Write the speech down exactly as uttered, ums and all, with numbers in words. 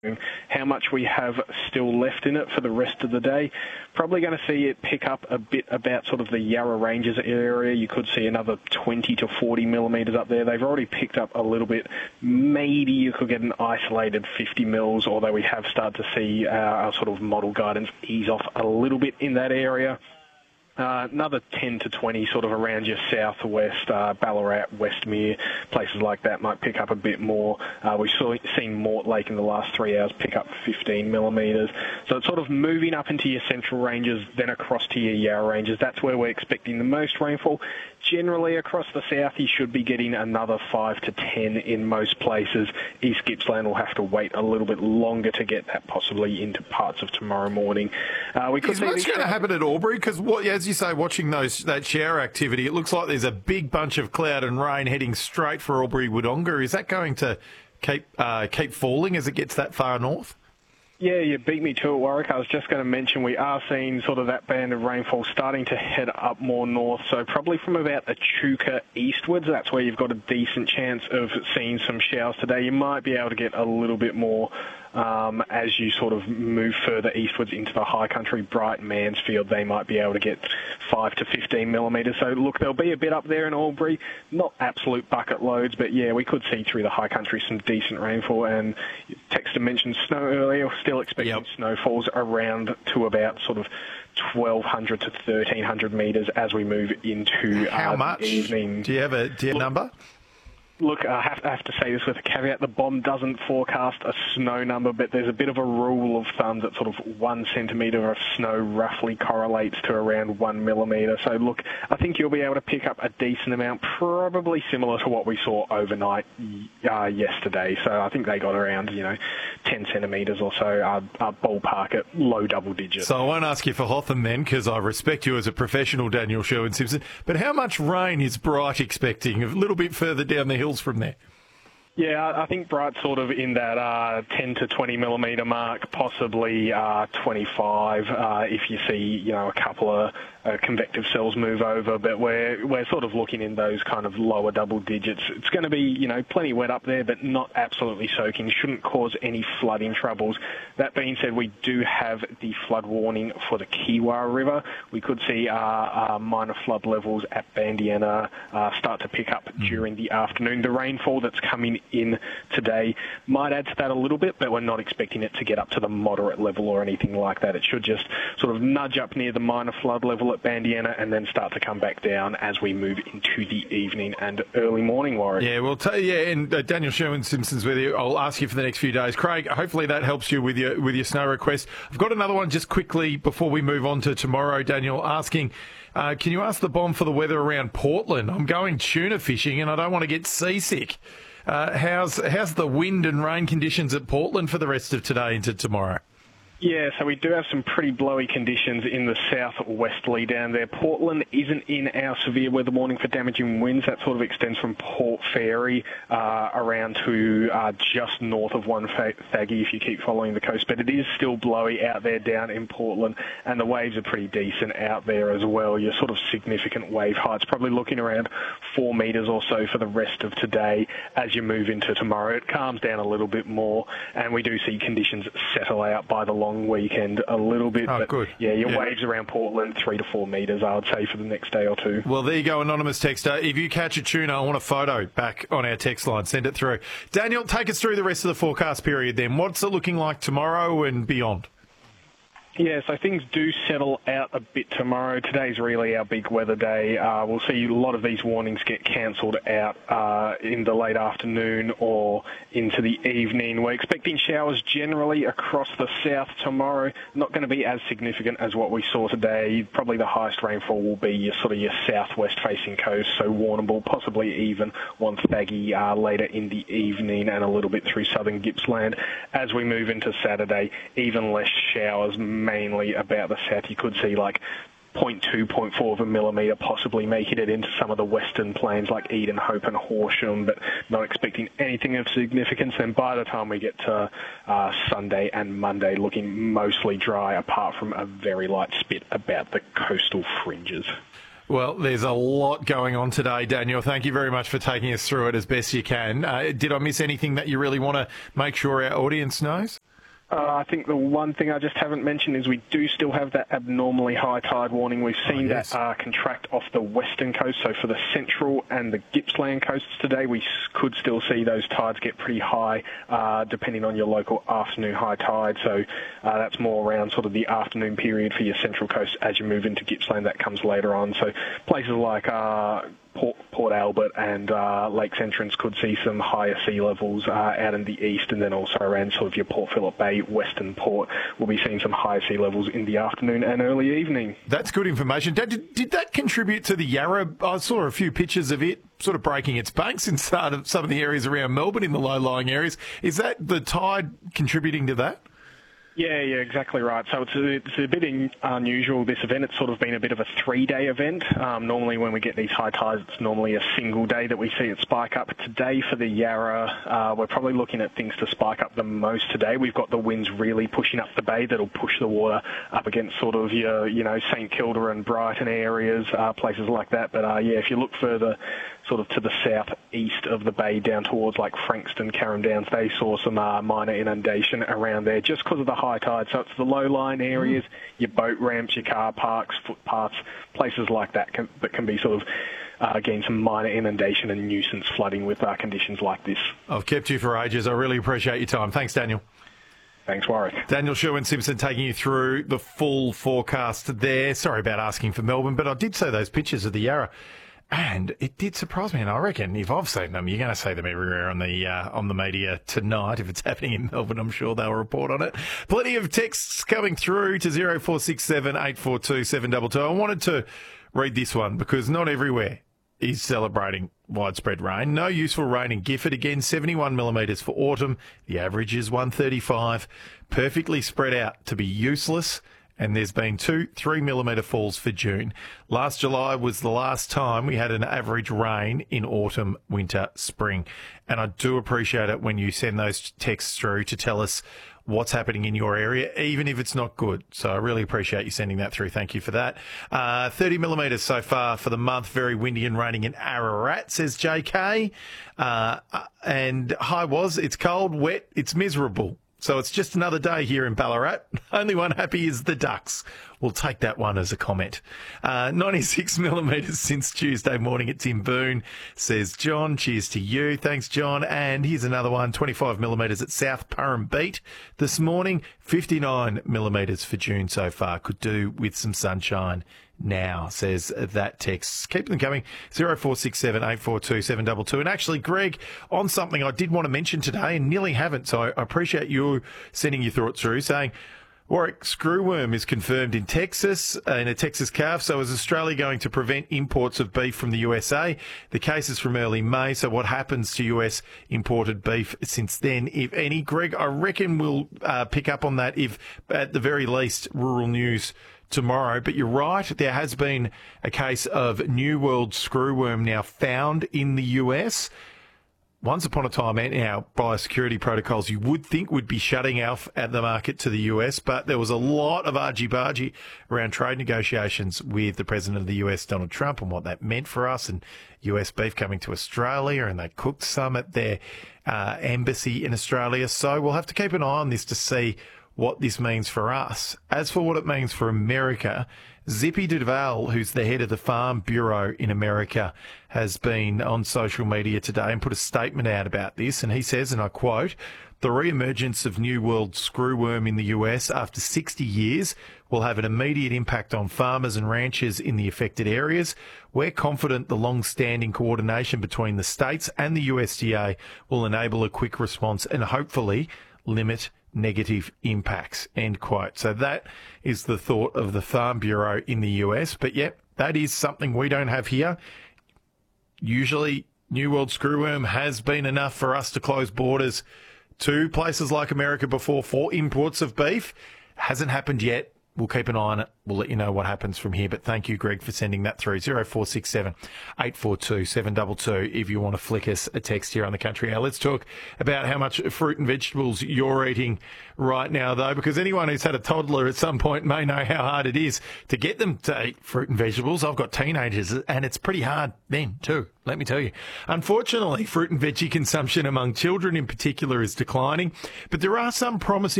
How much we have still left in it for the rest of the day. Probably going to see it pick up a bit about sort of the Yarra Ranges area. You could see another twenty to forty millimetres up there. They've already picked up a little bit. Maybe you could get an isolated fifty mils, although we have started to see uh, our sort of model guidance ease off a little bit in that area. Uh, another ten to twenty sort of around your southwest, uh, Ballarat, Westmere, places like that might pick up a bit more. Uh, we've saw, seen Mortlake in the last three hours pick up fifteen millimetres. So it's sort of moving up into your central ranges, then across to your Yarra Ranges. That's where we're expecting the most rainfall. Generally across the south, you should be getting another five to ten in most places. East Gippsland will have to wait a little bit longer to get that, possibly into parts of tomorrow morning. Uh, we could Is much going to happen at Albury? Because, as you say, watching those that shower activity, it looks like there's a big bunch of cloud and rain heading straight for Albury-Wodonga. Is that going to keep uh, keep falling as it gets that far north? Yeah, you beat me to it, Warwick. I was just going to mention we are seeing sort of that band of rainfall starting to head up more north. So probably from about Echuca eastwards, that's where you've got a decent chance of seeing some showers today. You might be able to get a little bit more um, as you sort of move further eastwards into the high country. Brighton, Mansfield, they might be able to get five to fifteen millimetres. So look, there'll be a bit up there in Albury. Not absolute bucket loads, but yeah, we could see through the high country some decent rainfall. And Texter mentioned snow earlier. Still expecting yep. snowfalls around to about sort of twelve hundred to thirteen hundred metres as we move into How uh, much? the evening. Do you have a, do you have a number? Look, I have, I have to say this with a caveat. The B O M doesn't forecast a snow number, but there's a bit of a rule of thumb that sort of one centimetre of snow roughly correlates to around one millimetre. So, look, I think you'll be able to pick up a decent amount, probably similar to what we saw overnight uh, yesterday. So I think they got around, you know, ten centimetres or so, uh, uh, ballpark at low double digits. So I won't ask you for Hotham then, because I respect you as a professional, Daniel Sherwin-Simpson. But how much rain is Bright expecting? A little bit further down the hill from there? Yeah, I think Bright's sort of in that uh, ten to twenty millimetre mark, possibly uh, twenty-five uh, if you see, you know, a couple of uh, convective cells move over. But we're we're sort of looking in those kind of lower double digits. It's going to be, you know, plenty wet up there, but not absolutely soaking. Shouldn't cause any flooding troubles. That being said, we do have the flood warning for the Kiewa River. We could see uh, uh, minor flood levels at Bandiana uh, start to pick up mm. during the afternoon. The rainfall that's coming in today might add to that a little bit, but we're not expecting it to get up to the moderate level or anything like that. It should just sort of nudge up near the minor flood level at Bandiana and then start to come back down as we move into the evening and early morning, Warren. Yeah, well, t- yeah, and uh, Daniel Sherwin-Simpson's with you. I'll ask you for the next few days. Craig, hopefully that helps you with your with your snow request. I've got another one just quickly before we move on to tomorrow, Daniel, asking, uh, can you ask the B O M for the weather around Portland? I'm going tuna fishing and I don't want to get seasick. Uh, how's how's the wind and rain conditions at Portland for the rest of today into tomorrow? Yeah, so we do have some pretty blowy conditions in the southwesterly down there. Portland isn't in our severe weather warning for damaging winds. That sort of extends from Port Fairy uh, around to uh, just north of Wonthaggi if you keep following the coast. But it is still blowy out there down in Portland, and the waves are pretty decent out there as well. Your sort of significant wave heights, probably looking around four metres or so for the rest of today. As you move into tomorrow, it calms down a little bit more, and we do see conditions settle out by the long weekend a little bit. Oh, but good. Yeah, your yeah. waves around Portland, three to four metres, I would say, for the next day or two. Well, there you go, anonymous texter. If you catch a tuna, I want a photo back on our text line. Send it through. Daniel, take us through the rest of the forecast period then. What's it looking like tomorrow and beyond? Yeah, so things do settle out a bit tomorrow. Today's really our big weather day. Uh, we'll see a lot of these warnings get cancelled out uh, in the late afternoon or into the evening. We're expecting showers generally across the south tomorrow. Not going to be as significant as what we saw today. Probably the highest rainfall will be your sort of your southwest-facing coast, so Warrnambool, possibly even Wonthaggi uh, later in the evening and a little bit through southern Gippsland. As we move into Saturday, even less showers, mainly about the south. You could see like zero point two, zero point four of a millimetre possibly making it into some of the western plains like Eden, Hope and Horsham, but not expecting anything of significance. And by the time we get to uh, Sunday and Monday, looking mostly dry apart from a very light spit about the coastal fringes. Well, there's a lot going on today, Daniel. Thank you very much for taking us through it as best you can. Uh, did I miss anything that you really want to make sure our audience knows? Uh, I think the one thing I just haven't mentioned is we do still have that abnormally high tide warning. We've seen oh, yes. that uh, contract off the western coast, so for the central and the Gippsland coasts today, we could still see those tides get pretty high, uh, depending on your local afternoon high tide. So uh, that's more around sort of the afternoon period for your central coast as you move into Gippsland. That comes later on. So places like uh, Port, Port Albert and uh, Lakes Entrance could see some higher sea levels uh, out in the east, and then also around sort of your Port Phillip Bay, Western Port, we'll be seeing some higher sea levels in the afternoon and early evening. That's good information. Did, did that contribute to the Yarra? I saw a few pictures of it sort of breaking its banks in some of the areas around Melbourne in the low-lying areas. Is that the tide contributing to that? Yeah, yeah, exactly right. So it's a, it's a bit in, unusual, this event. It's sort of been a bit of a three-day event. Um, normally when we get these high tides, it's normally a single day that we see it spike up. Today for the Yarra, uh, we're probably looking at things to spike up the most today. We've got the winds really pushing up the bay that'll push the water up against sort of your, you know, St Kilda and Brighton areas, uh, places like that. But, uh, yeah, if you look further sort of to the southeast of the bay down towards like Frankston, Carrum Downs, they saw some uh, minor inundation around there just because of the high tide. So it's the low-lying areas, your boat ramps, your car parks, footpaths, places like that can, that can be sort of uh, getting some minor inundation and nuisance flooding with uh, conditions like this. I've kept you for ages. I really appreciate your time. Thanks, Daniel. Thanks, Warwick. Daniel Sherwin-Simpson taking you through the full forecast there. Sorry about asking for Melbourne, but I did say those pictures of the Yarra. And it did surprise me, and I reckon if I've seen them, you're going to see them everywhere on the uh, on the media tonight. If it's happening in Melbourne, I'm sure they'll report on it. Plenty of texts coming through to zero four six seven eight four two seven two two. I wanted to read this one because not everywhere is celebrating widespread rain. No useful rain in Gifford. Again, seventy-one millimetres for autumn. The average is one thirty-five. Perfectly spread out to be useless. And there's been two, three millimetre falls for June. Last July was the last time we had an average rain in autumn, winter, spring. And I do appreciate it when you send those texts through to tell us what's happening in your area, even if it's not good. So I really appreciate you sending that through. Thank you for that. Uh, thirty millimetres so far for the month. Very windy and raining in Ararat, says J K. Uh, and high was, it's cold, wet, it's miserable. So it's just another day here in Ballarat. Only one happy is the Ducks. We'll take that one as a comment. Uh, ninety-six millimetres since Tuesday morning at Timboon, says John. Cheers to you. Thanks, John. And here's another one, twenty-five millimetres at South Purrumbete this morning. fifty-nine millimetres for June so far. Could do with some sunshine now, says that text. Keep them coming. zero four six seven eight four two seven two two. And actually, Greg, on something I did want to mention today and nearly haven't, so I appreciate you sending your thoughts through, saying Warwick, screwworm is confirmed in Texas, uh, in a Texas calf. So is Australia going to prevent imports of beef from the U S A? The case is from early May. So what happens to U S imported beef since then, if any? Greg, I reckon we'll uh, pick up on that if, at the very least, Rural News tomorrow. But you're right, there has been a case of New World screwworm now found in the U S. Once upon a time, our biosecurity protocols you would think would be shutting off at the market to the U S, but there was a lot of argy-bargy around trade negotiations with the President of the U S, Donald Trump, and what that meant for us, and U S beef coming to Australia, and they cooked some at their uh, embassy in Australia. So we'll have to keep an eye on this to see what this means for us. As for what it means for America, Zippy Duval, who's the head of the Farm Bureau in America, has been on social media today and put a statement out about this. And he says, and I quote, "The re-emergence of New World screwworm in the U S after sixty years will have an immediate impact on farmers and ranchers in the affected areas. We're confident the long-standing coordination between the states and the U S D A will enable a quick response and hopefully limit negative impacts," end quote. So that is the thought of the Farm Bureau in the U S. But yep, that is something we don't have here. Usually, New World screwworm has been enough for us to close borders to places like America before for imports of beef. Hasn't happened yet. We'll keep an eye on it. We'll let you know what happens from here. But thank you, Greg, for sending that through. zero four six seven eight four two seven two two if you want to flick us a text here on the Country Hour. Let's talk about how much fruit and vegetables you're eating right now, though, because anyone who's had a toddler at some point may know how hard it is to get them to eat fruit and vegetables. I've got teenagers, and it's pretty hard then, too, let me tell you. Unfortunately, fruit and veggie consumption among children in particular is declining, but there are some promising